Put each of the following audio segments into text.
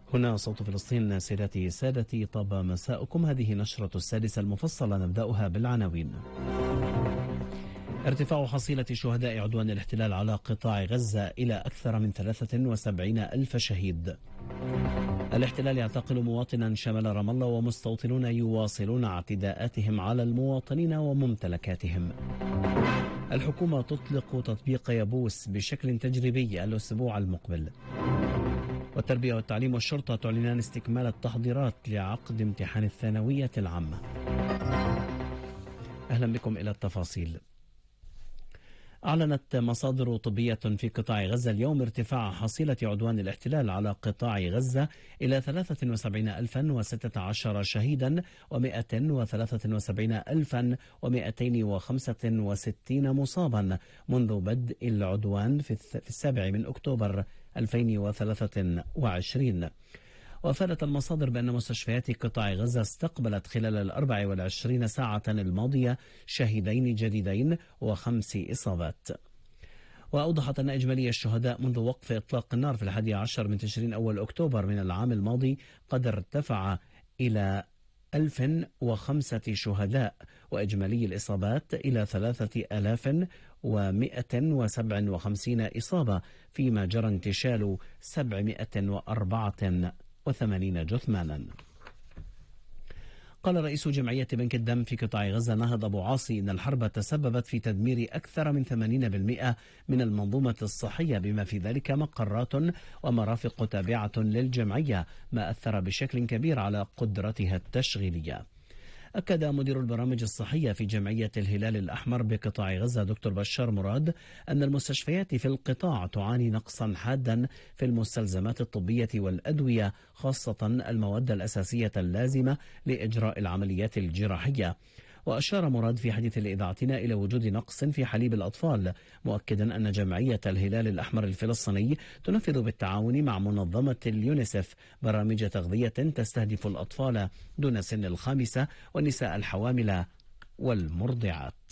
هنا صوت فلسطين. سيداتي سادتي، طاب مساءكم. هذه نشرة السادسة المفصلة، نبدأها بالعناوين. ارتفاع حصيلة شهداء عدوان الاحتلال على قطاع غزة إلى أكثر من 73 ألف شهيد. الاحتلال يعتقل مواطنا شمال رام الله، ومستوطنون يواصلون اعتداءاتهم على المواطنين وممتلكاتهم. الحكومة تطلق تطبيق يبوس بشكل تجريبي الأسبوع المقبل. والتربية والتعليم والشرطة تعلنان استكمال التحضيرات لعقد امتحان الثانوية العامة. أهلا بكم إلى التفاصيل. أعلنت مصادر طبية في قطاع غزة اليوم ارتفاع حصيلة عدوان الاحتلال على قطاع غزة إلى 73,016 شهيدا و173,265 مصابا منذ بدء العدوان في 7 أكتوبر 2023. وأفادت المصادر بأن مستشفيات قطاع غزة استقبلت خلال 24 ساعة الماضية شهيدين جديدين و5 إصابات. وأوضحت أن إجمالي الشهداء منذ وقف إطلاق النار في 11 من تشرين أول أكتوبر من العام الماضي قد ارتفع إلى 1005 شهداء، وإجمالي الإصابات إلى 3157 إصابة، فيما جرى انتشال 784 جثمانا. قال رئيس جمعية بنك الدم في قطاع غزة نهض أبو عاصي إن الحرب تسببت في تدمير أكثر من 80% من المنظومة الصحية، بما في ذلك مقرات ومرافق تابعة للجمعية، ما أثر بشكل كبير على قدرتها التشغيلية. أكد مدير البرامج الصحية في جمعية الهلال الأحمر بقطاع غزة دكتور بشار مراد أن المستشفيات في القطاع تعاني نقصا حادا في المستلزمات الطبية والأدوية، خاصة المواد الأساسية اللازمة لإجراء العمليات الجراحية. وأشار مراد في حديث لإذاعتنا إلى وجود نقص في حليب الأطفال، مؤكدا أن جمعية الهلال الأحمر الفلسطيني تنفذ بالتعاون مع منظمة اليونيسف برامج تغذية تستهدف الأطفال دون سن 5 والنساء الحوامل والمرضعات.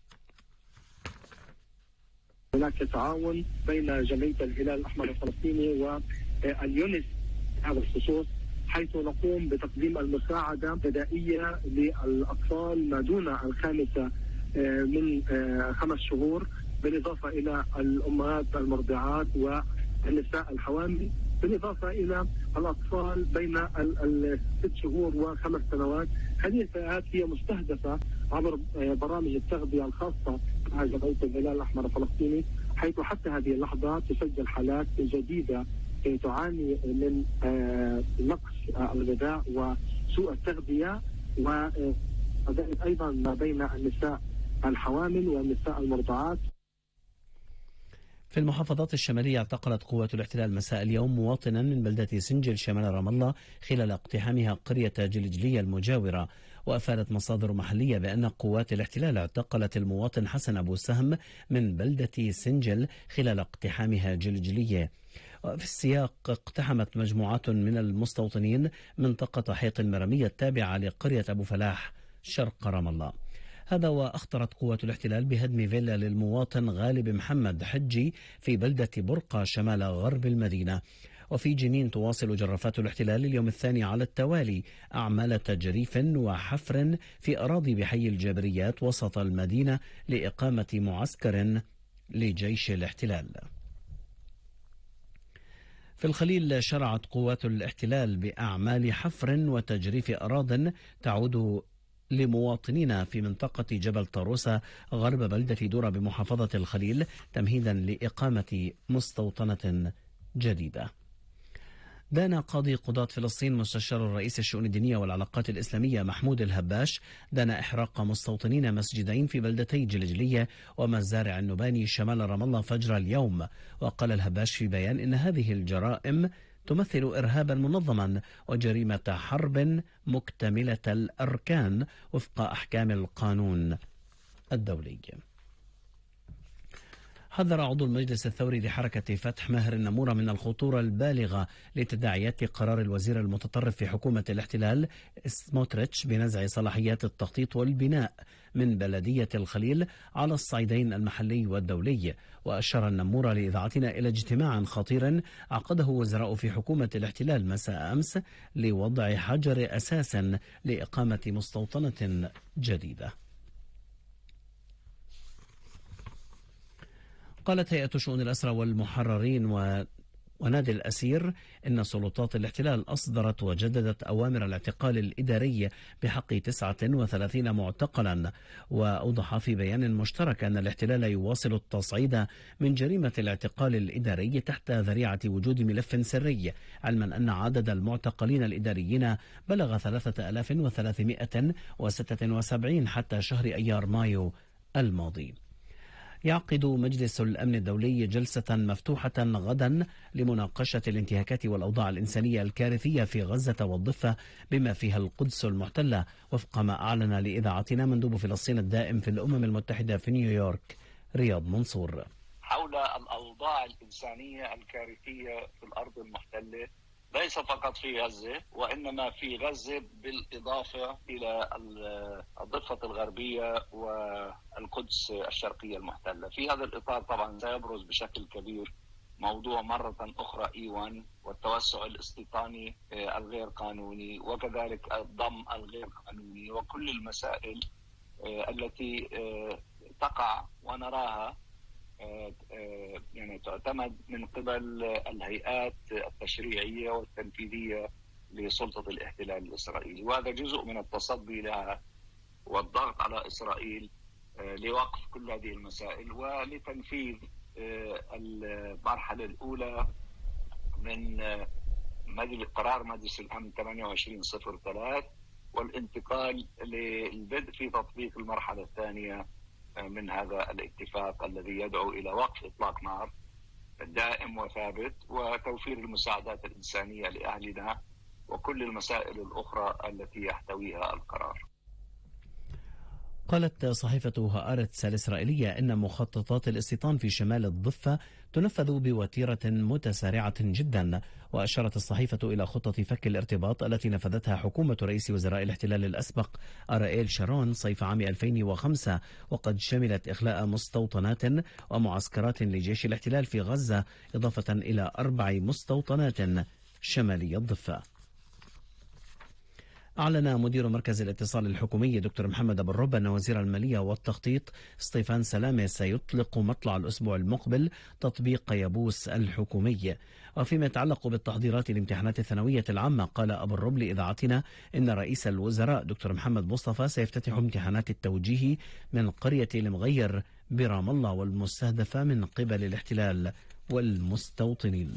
هناك تعاون بين جمعية الهلال الأحمر الفلسطيني واليونيسف في هذا الخصوص، حيث نقوم بتقديم المساعدة البدائية للأطفال ما دون 5 من 5 شهور، بالإضافة إلى الأمهات المرضعات والنساء الحوامل، بالإضافة إلى الأطفال بين 6 شهور و5 سنوات. هذه الفئات هي مستهدفة عبر برامج التغذية الخاصة مع جمعية الهلال الأحمر الفلسطيني، حيث حتى هذه اللحظة تسجل حالات جديدة تعاني من نقص الغذاء وسوء التغذية، وذلك أيضا ما بين النساء الحوامل والنساء المرضعات. في المحافظات الشمالية اعتقلت قوات الاحتلال مساء اليوم مواطنا من بلدة سنجل شمال رام الله خلال اقتحامها قرية جلجلية المجاورة. وأفادت مصادر محلية بأن قوات الاحتلال اعتقلت المواطن حسن أبو سهم من بلدة سنجل خلال اقتحامها جلجلية. وفي السياق اقتحمت مجموعات من المستوطنين منطقة حيط المرمية التابعة لقرية أبو فلاح شرق رام الله. هذا وأخطرت قوات الاحتلال بهدم فيلا للمواطن غالب محمد حجي في بلدة برقة شمال غرب المدينة. وفي جنين تواصل جرافات الاحتلال اليوم الثاني على التوالي أعمال تجريف وحفر في أراضي بحي الجبريات وسط المدينة لإقامة معسكر لجيش الاحتلال. في الخليل شرعت قوات الاحتلال بأعمال حفر وتجريف أراضٍ تعود لمواطنين في منطقة جبل طاروسة غرب بلدة دورة بمحافظة الخليل، تمهيدا لإقامة مستوطنة جديدة. دان قاضي قضاة فلسطين مستشار الرئيس الشؤون الدينية والعلاقات الإسلامية محمود الهباش دان إحراق مستوطنين مسجدين في بلدتي جلجلية ومزارع النباني شمال رام الله فجر اليوم. وقال الهباش في بيان إن هذه الجرائم تمثل إرهابا منظما وجريمة حرب مكتملة الأركان وفق أحكام القانون الدولي. حذر عضو المجلس الثوري لحركة فتح ماهر النمورة من الخطورة البالغة لتداعيات قرار الوزير المتطرف في حكومة الاحتلال سموتريتش بنزع صلاحيات التخطيط والبناء من بلدية الخليل على الصعيدين المحلي والدولي. وأشار النمورة لإذاعتنا إلى اجتماع خطير عقده وزراء في حكومة الاحتلال مساء أمس لوضع حجر أساس لإقامة مستوطنة جديدة. قالت هيئة شؤون الأسرى والمحررين ونادي الأسير إن سلطات الاحتلال أصدرت وجددت أوامر الاعتقال الإداري بحق 39 معتقلا. وأوضح في بيان مشترك أن الاحتلال يواصل التصعيد من جريمة الاعتقال الإداري تحت ذريعة وجود ملف سري، علما أن عدد المعتقلين الإداريين بلغ 3376 حتى شهر أيار مايو الماضي. يعقد مجلس الأمن الدولي جلسة مفتوحة غدا لمناقشة الانتهاكات والأوضاع الإنسانية الكارثية في غزة والضفة بما فيها القدس المحتلة، وفق ما أعلن لإذاعتنا مندوب فلسطين الدائم في الأمم المتحدة في نيويورك رياض منصور. حول الأوضاع الإنسانية الكارثية في الأرض المحتلة ليس فقط في غزة، وإنما في غزة بالإضافة إلى الضفة الغربية والقدس الشرقية المحتلة. في هذا الإطار طبعا سيبرز بشكل كبير موضوع مرة أخرى إيوان والتوسع الاستيطاني الغير قانوني، وكذلك الضم الغير قانوني، وكل المسائل التي تقع ونراها يعني تعتمد من قبل الهيئات التشريعية والتنفيذية لسلطة الاحتلال الإسرائيلي، وهذا جزء من التصدي لها والضغط على إسرائيل لوقف كل هذه المسائل ولتنفيذ المرحلة الأولى من قرار مجلس الأمن 2803 والانتقال للبدء في تطبيق المرحلة الثانية من هذا الاتفاق الذي يدعو إلى وقف إطلاق نار دائم وثابت وتوفير المساعدات الإنسانية لأهلنا وكل المسائل الأخرى التي يحتويها القرار. قالت صحيفة هآرتس الإسرائيلية إن مخططات الاستيطان في شمال الضفة تنفذ بوتيرة متسارعة جدا. وأشارت الصحيفة إلى خطة فك الارتباط التي نفذتها حكومة رئيس وزراء الاحتلال الأسبق أرائيل شارون صيف عام 2005، وقد شملت إخلاء مستوطنات ومعسكرات لجيش الاحتلال في غزة إضافة إلى 4 مستوطنات شمالي الضفة. أعلن مدير مركز الاتصال الحكومي دكتور محمد أبو الرب أن وزير المالية والتخطيط ستيفان سلامة سيطلق مطلع الأسبوع المقبل تطبيق يابوس الحكومي. وفيما يتعلق بالتحضيرات لامتحانات الثانوية العامة، قال أبو الرب لإذاعتنا إن رئيس الوزراء دكتور محمد مصطفى سيفتتح امتحانات التوجيهي من قرية المغير برام الله والمستهدفة من قبل الاحتلال والمستوطنين.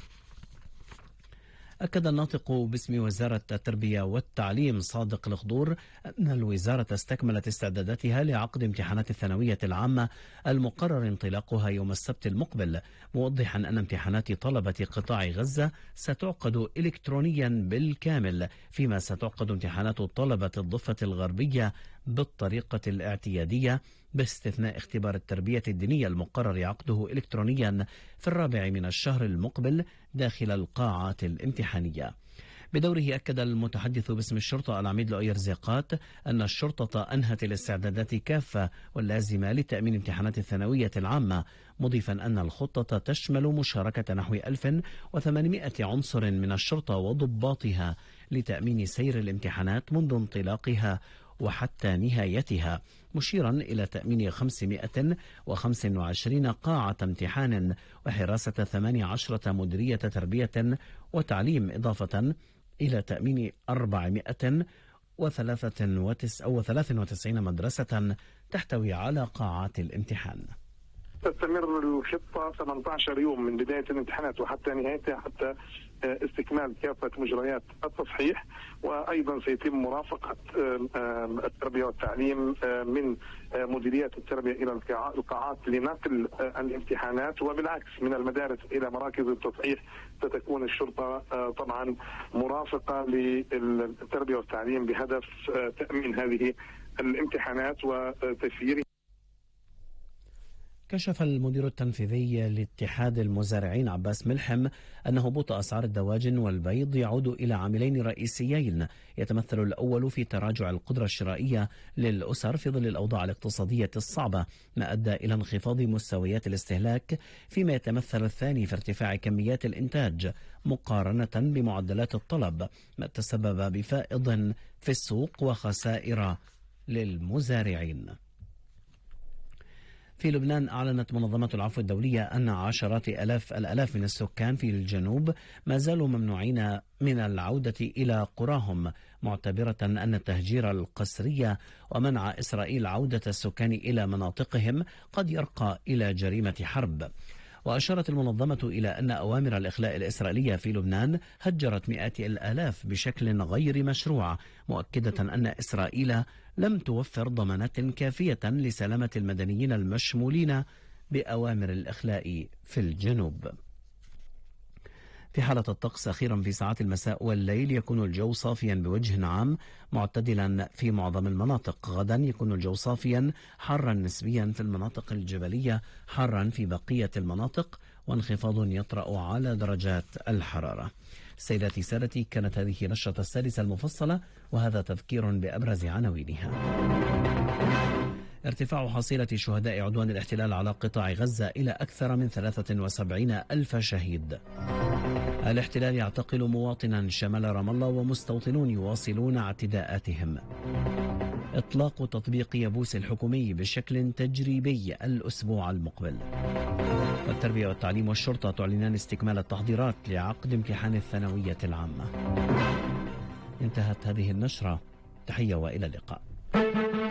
أكد الناطق باسم وزارة التربية والتعليم صادق الخضور أن الوزارة استكملت استعداداتها لعقد امتحانات الثانوية العامة المقرر انطلاقها يوم السبت المقبل، موضحا أن امتحانات طلبة قطاع غزة ستعقد إلكترونيا بالكامل، فيما ستعقد امتحانات طلبة الضفة الغربية بالطريقة الاعتيادية باستثناء اختبار التربية الدينية المقرر عقده إلكترونيا في 4 من الشهر المقبل داخل القاعات الامتحانية. بدوره أكد المتحدث باسم الشرطة العميد لؤي رزيقات أن الشرطة أنهت الاستعدادات كافة واللازمة لتأمين امتحانات الثانوية العامة، مضيفا أن الخطة تشمل مشاركة نحو 1800 عنصر من الشرطة وضباطها لتأمين سير الامتحانات منذ انطلاقها وحتى نهايتها، مشيرا إلى تأمين 525 قاعة امتحان وحراسة 18 مديرية تربية وتعليم، إضافة إلى تأمين 493 مدرسة تحتوي على قاعات الامتحان. تستمر الخطة 18 يوم من بداية الامتحانات وحتى نهايتها، حتى استكمال كافة مجريات التصحيح. وأيضا سيتم مرافقة التربية والتعليم من مديريات التربية إلى القاعات لنقل الامتحانات، وبالعكس من المدارس إلى مراكز التصحيح ستكون الشرطة طبعا مرافقة للتربية والتعليم بهدف تأمين هذه الامتحانات وتسييرها. كشف المدير التنفيذي لاتحاد المزارعين عباس ملحم أن هبوط أسعار الدواجن والبيض يعود إلى عاملين رئيسيين، يتمثل الأول في تراجع القدرة الشرائية للأسر في ظل الأوضاع الاقتصادية الصعبة، ما أدى إلى انخفاض مستويات الاستهلاك، فيما يتمثل الثاني في ارتفاع كميات الإنتاج مقارنة بمعدلات الطلب، ما تسبب بفائض في السوق وخسائر للمزارعين. في لبنان أعلنت منظمة العفو الدولية أن عشرات الآلاف من السكان في الجنوب ما زالوا ممنوعين من العودة إلى قراهم، معتبرة أن التهجير القسري ومنع إسرائيل عودة السكان إلى مناطقهم قد يرقى إلى جريمة حرب. وأشارت المنظمة إلى أن أوامر الإخلاء الإسرائيلية في لبنان هجرت مئات الآلاف بشكل غير مشروع، مؤكدة أن إسرائيل لم توفر ضمانات كافية لسلامة المدنيين المشمولين بأوامر الإخلاء في الجنوب. في حالة الطقس أخيرا في ساعات المساء والليل يكون الجو صافيا بوجه عام معتدلا في معظم المناطق. غدا يكون الجو صافيا حارا نسبيا في المناطق الجبلية، حارا في بقية المناطق، وانخفاض يطرأ على درجات الحرارة. سيداتي سادتي، كانت هذه نشرة السادسة المفصلة، وهذا تذكير بأبرز عناوينها. ارتفاع حصيلة شهداء عدوان الاحتلال على قطاع غزة إلى أكثر من 73,000 شهيد. الاحتلال يعتقل مواطنا شمال رام الله ومستوطنون يواصلون اعتداءاتهم. إطلاق تطبيق يبوس الحكومي بشكل تجريبي الأسبوع المقبل. والتربية والتعليم والشرطة تعلنان استكمال التحضيرات لعقد امتحان الثانوية العامة. انتهت هذه النشرة، تحية وإلى اللقاء.